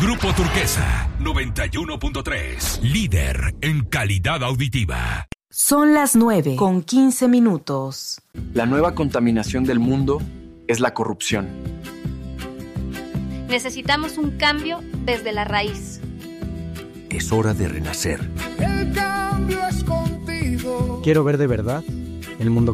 Grupo Turquesa 91.3, líder en calidad auditiva. Son las 9:15. La nueva contaminación del mundo es la corrupción. Necesitamos un cambio desde la raíz. Es hora de renacer. El cambio es contigo. Quiero ver de verdad el mundo